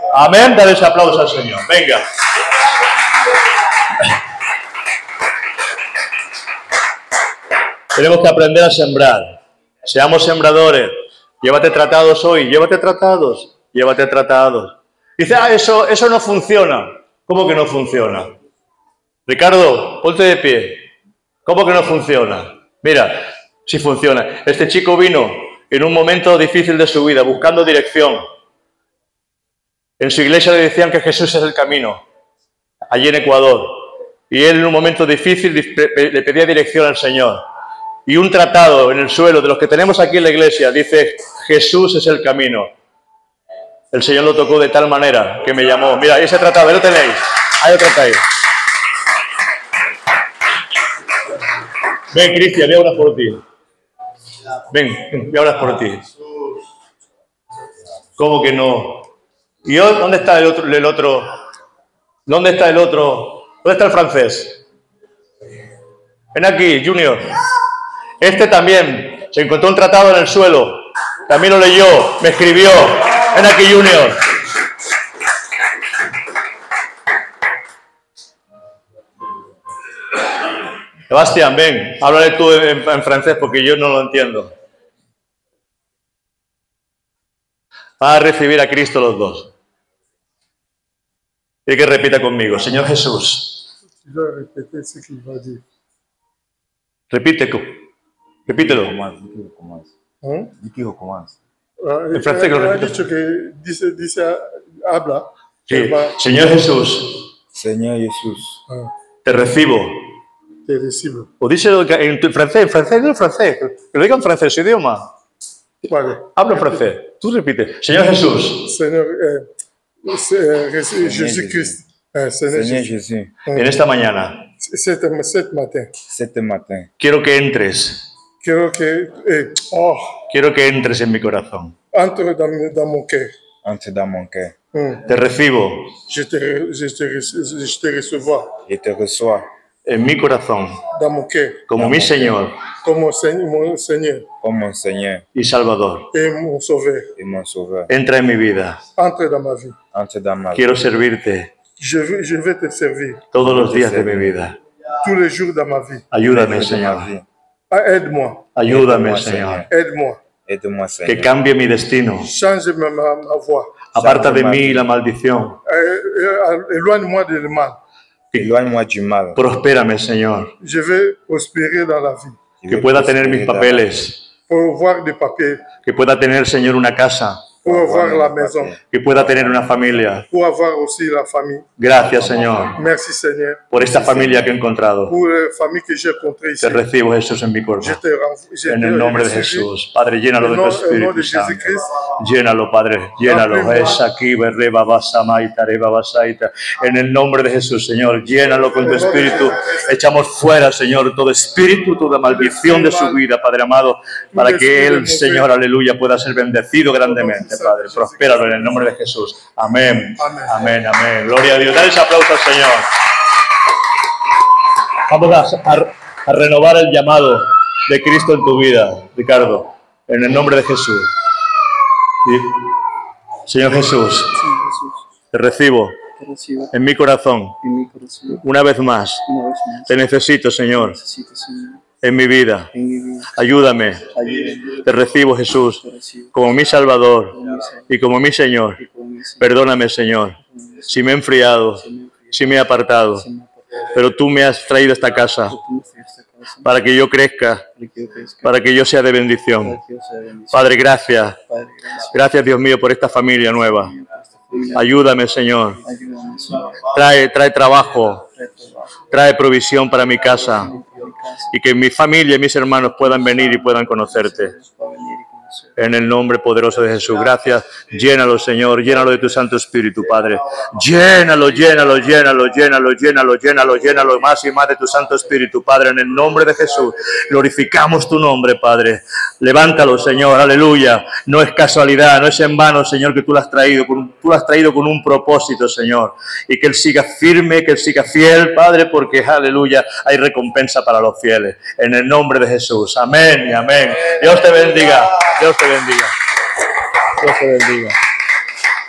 Amén. Dale ese aplauso al Señor. Venga. Tenemos que aprender a sembrar. Seamos sembradores. Llévate tratados hoy. Llévate tratados. Llévate tratados. Dice, eso no funciona. ¿Cómo que no funciona? Ricardo, ponte de pie. ¿Cómo que no funciona? Mira, sí funciona. Este chico vino en un momento difícil de su vida, buscando dirección. En su iglesia le decían que Jesús es el camino, allí en Ecuador. Y él en un momento difícil le pedía dirección al Señor. Y un tratado en el suelo de los que tenemos aquí en la iglesia dice, Jesús es el camino. El Señor lo tocó de tal manera que me llamó. Mira, ese tratado, ahí lo tenéis. Ahí lo tratáis. Ven, Cristian, voy a orar por ti. Ven, voy a orar por ti. ¿Cómo que no? ¿Y hoy dónde está el otro? ¿Dónde está el otro? ¿Dónde está el francés? Ven aquí, Junior. Este también se encontró un tratado en el suelo. También lo leyó, me escribió. Ven aquí, Junior. Sebastián, ven, háblale tú en francés porque yo no lo entiendo. Van a recibir a Cristo los dos. Y que repita conmigo, Señor Jesús. Repítelo. En francés que lo repito. Ha dicho que dice habla. Sí. Señor Jesús. Señor Jesús. Te recibo. Te recibo. O díselo en francés, dilo en francés. Que lo diga en francés, su idioma. Vale. Habla en francés. Tú repite. Señor Jesús. Señor Jesucristo. Señor Jesús. En esta mañana. Cet matin. Quiero que entres. Quiero que entres en mi corazón. Entre dans mon cœur. Entre dans mon cœur. Te recibo. Je te recevoir. Je te reçois. En mi corazón. Dans mon cœur. Como mi Señor. Como mon Señor. Como mon Señor. Y Salvador. Et mon Sauveur. Et mon Sauveur. Entra en mi vida. Entre dans ma vie. Entre dans ma vie. Quiero servirte. Je vais te servir. Todos los días de mi vida. Tous les jours de ma vie. Ayúdame, Señor. Aide-moi. Ayúdame, Señor. Aide-moi. Aide-moi, Señor. Que cambie mi destino. Change ma voix. Aparta de mí la maldición. Éloigne-moi du mal. Éloigne-moi du mal. Prospérame, Señor. Je vais prospérer dans la vie. Que pueda tener mis papeles. Pour voir des papiers. Que pueda tener, Señor, una casa. Pour avoir la maison. Que pueda tener una familia. Pour avoir aussi la famille. Gracias, Señor. Merci, Seigneur. Por esta familia que he encontrado. Pour la famille que j'ai rencontrée ici. Te recibo, Jesús, en mi cuerpo. En el nombre de Jesús. Padre, llénalo de tu Espíritu Santo. Llénalo, Padre. Llénalo. Es aquí, berreba, basamaita, reba, basaita. En el nombre de Jesús, Señor. Llénalo con tu Espíritu. Echamos fuera, Señor, todo espíritu, toda maldición de su vida, Padre amado, para que Él, Señor, aleluya, pueda ser bendecido grandemente, Padre. Prospéralo en el nombre de Jesús. Amén. Amén, amén. Gloria a Dios. Dale ese aplauso al Señor. Vamos a renovar el llamado de Cristo en tu vida, Ricardo, en el nombre de Jesús. Señor Jesús, te recibo en mi corazón. Una vez más, te necesito, Señor, en mi vida. Ayúdame. Te recibo, Jesús, como mi Salvador y como mi Señor. Perdóname, Señor, si me he enfriado, si me he apartado, pero tú me has traído a esta casa para que yo crezca, para que yo sea de bendición. Padre, gracias. Gracias, Dios mío, por esta familia nueva. Ayúdame, Señor. Trae trabajo, trae provisión para mi casa y que mi familia y mis hermanos puedan venir y puedan conocerte. En el nombre poderoso de Jesús. Gracias. Llénalo, Señor. Llénalo de tu Santo Espíritu, Padre. Llénalo, llénalo, llénalo, llénalo, llénalo, llénalo, llénalo más y más de tu Santo Espíritu, Padre. En el nombre de Jesús. Glorificamos tu nombre, Padre. Levántalo, Señor. Aleluya. No es casualidad, no es en vano, Señor, que tú lo has traído. Tú lo has traído con un propósito, Señor. Y que Él siga firme, que Él siga fiel, Padre, porque, aleluya, hay recompensa para los fieles. En el nombre de Jesús. Amén y amén. Dios te bendiga. Dios te bendiga. Dios te bendiga.